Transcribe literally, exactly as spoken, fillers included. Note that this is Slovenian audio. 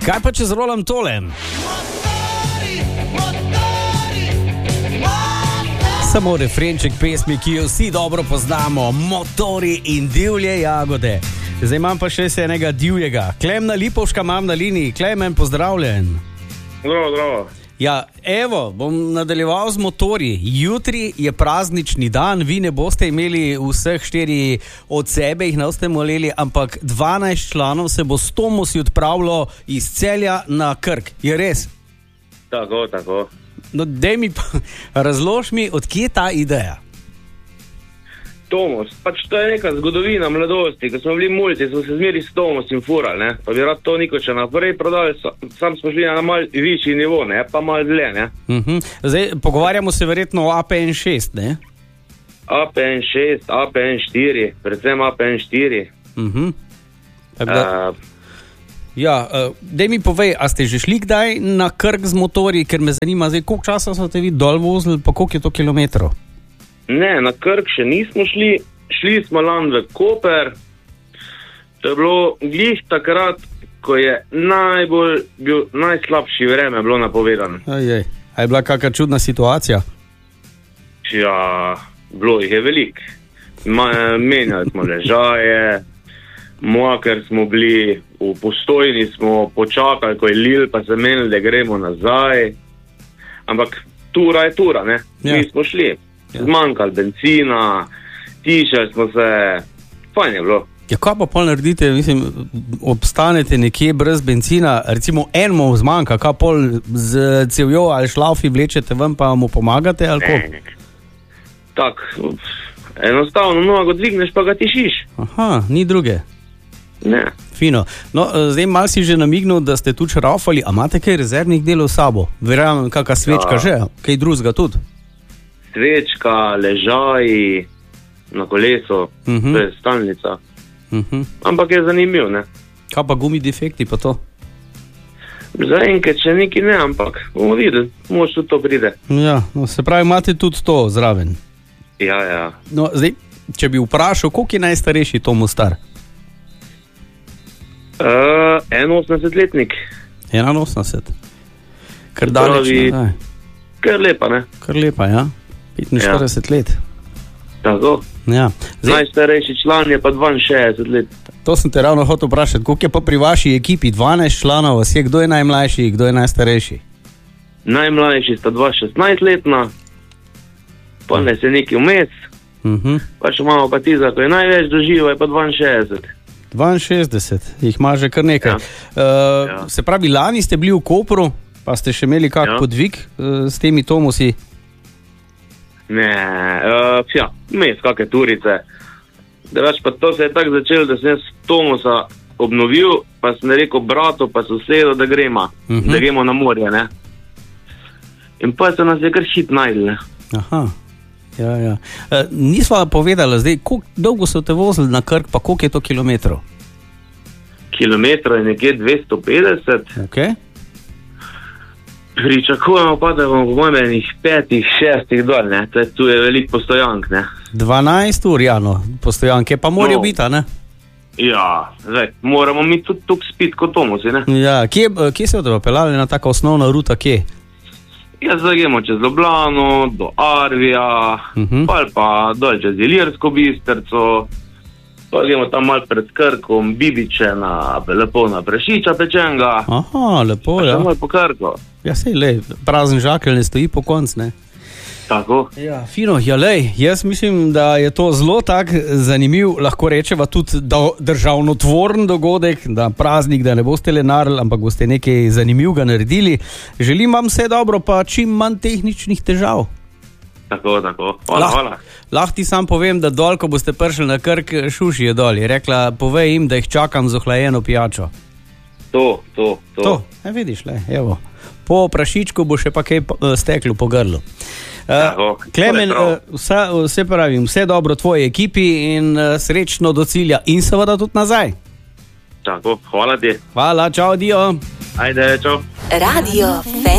Kaj pa če zrolam tole? Samo refrenček pesmi, ki jo vsi dobro poznamo. Motori in divje jagode. Zdaj imam pa še se enega divjega. Klemna Lipovška imam na liniji. Klemen, pozdravljen. Zdravo, zdravo. Ja, evo, bom nadaljeval z motorji. Jutri je praznični dan, vi ne boste imeli vseh štiri od sebe, jih ne boste moleli, ampak dvanajst članov se bo s Tomosi odpravilo iz Celja na Krk. Je res? Tako, tako. No, daj mi pa, razlož mi, odkje je ta ideja? Tomos, pač to je neka zgodovina mladosti, ko smo bili multi, smo se zmeri s Tomosim furali, ne, pa bi rad to niko še naprej prodali, sam smo šli na mal višji nivo, ne, pa mal dlje, ne. Uh-huh. Zdaj, pogovarjamo se verjetno o A P N šest, ne? A P N šest, A P N štiri, predvsem A P N štiri. Uh-huh. Tako da... Uh... Ja, uh, daj mi povej, a ste že šli kdaj na Krk z motorji, ker me zanima, zdaj, koliko časa so te vi dol vozili, pa koliko je to kilometrov? Ne, na Krk še nismo šli, šli smo lan v Koper, to je bilo glih takrat, ko je najbolj bil, najslabši vreme bilo napovedano. Ajaj, a je bila kakšna čudna situacija? Ja, bilo jih je veliko. Menjali smo ležaje, ker smo bili v Postojni, smo počakali, ko je lil, pa se menili, da gremo nazaj. Ampak tura je tura, ne? Ja. Mi smo šli. Ja. Zmanjkali benzina, tišali smo se, fajn je bilo. Ja, kaj pa pol naredite, mislim, obstanete nekje brez benzina, recimo enmo zmanjka, kaj pol z cevjo ali šlaufi vlečete ven, pa mu pomagate, ali ko? Ne, tak, enostavno nogo dvigneš, pa ga tišiš. Aha, ni druge. Ne. Fino. No, zdaj mal si že namignil, da ste tu čarafali, a imate kaj rezervnih delov s sabo? Verjamem, kakšna svečka ja. Že, kaj drugega tudi? Svečka, ležaji, na kolesu, uh-huh. To je stalnica. Uh-huh. Ampak je zanimiv, ne? Kaj pa gumi defekti pa to? Zaenkrat še neki ne, ampak bomo videli, mož tudi to pride. Ja, no, se pravi, imate tudi to zraven. Ja, ja. No, zdaj, če bi vprašal, koliko je najstarejši Tomo star? Uh, enainosemdesetletnik. enainosemdeset. Kar daleč nazaj. Kar lepa, ne? Kar lepa, ja. petinštirideset ja. Let. Tako. Ja. Zdaj, najstarejši član je pa dvainšestdeset let. To sem te ravno hotel vprašati. Koliko je pa pri vaši ekipi? dvanajst članov vas je, kdo je najmlajši, kdo je najstarejši? Najmlajši sta dva šestnajstletna, pa ne se neki vmes, uh-huh. Pa še imamo pa tiza, ko je največ doživa, je pa dvainšestdeset. dvainšestdeset, jih ima že kar nekaj. Ja. Uh, ja. Se pravi, lani ste bili v Kopru, pa ste še imeli kak ja. Podvig uh, s temi Tomosi? Ne, uh, ja, mes kakve turice. Drugač pa to se je tako začelo, da sem jaz Tomosa obnovil, pa sem rekel bratu, pa sosedu, da gremo, uh-huh. Da gremo na morje, ne. In pa se nas je kar hit najdel, ne. Aha. Ja, ja. E, nisva povedala zdaj, koliko dolgo so te vozili na Krk, pa koliko je to kilometrov? Kilometrov je nekje dvesto petdeset. Okay. Pričakujemo pa, da bomo po mojem petih, šestih dol, ne. Tu je veliko postojank, ne. dvanajst ur, ja, no, postojanke pa morajo no. Biti, ne? Ja, zdaj, moramo mi tudi tukaj spiti kot Tomosi, ne. Ja, kje, kje se od tebe pelali na taka osnovna ruta, kje? Ja, zdaj gremo čez Ljubljano, do Arvija, uh-huh. Pa, pa dol čez Ilirsko Bistrco, pa gremo tam mal pred Krkom, Bibiče, na, lepo na Prešiča pečenga. Aha, lepo, ja. Pa mal po Krko. Ja, sej, lej, prazen žakelj ne stoji po konc, ne? Tako. Ja, fino, ja, lej, jaz mislim, da je to zelo tak zanimiv, lahko rečeva tudi do, državnotvoren dogodek, da praznik, da ne boste le narili, ampak boste nekaj zanimivega naredili. Želim vam vse dobro, pa čim manj tehničnih težav. Tako, tako. Hvala, Lah, hvala. Lahko ti sam povem, da dol, ko boste prišli na Krk, Šuši je dol. Je rekla, povej jim, da jih čakam z ohlajeno pijačo. To, to, to. To, e, vidiš, le, evo. Po prašičku bo še pa kaj steklo po grlu. Uh, Klemen, uh, vse, vse pravim, vse dobro tvoji ekipi in uh, srečno do cilja in seveda tudi nazaj. Tako, hvala ti. Hvala, čau, dio. Ajde, čau. Radio